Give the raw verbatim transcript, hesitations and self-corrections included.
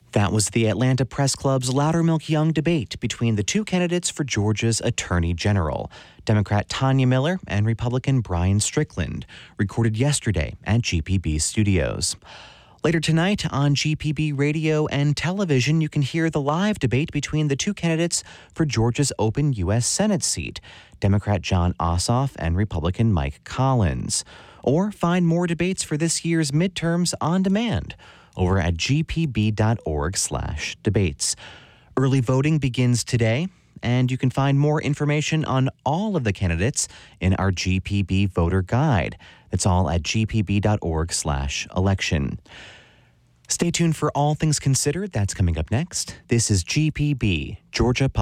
That was the Atlanta Press Club's Loudermilk Young debate between the two candidates for Georgia's Attorney General, Democrat Tanya Miller and Republican Brian Strickland, recorded yesterday at G P B Studios. Later tonight on G P B radio and television, you can hear the live debate between the two candidates for Georgia's open U S Senate seat, Democrat Jon Ossoff and Republican Mike Collins. Or find more debates for this year's midterms on demand over at gpb.org slash debates. Early voting begins today, and you can find more information on all of the candidates in our G P B voter guide. It's all at gpb.org slash election. Stay tuned for All Things Considered. That's coming up next. This is G P B, Georgia Public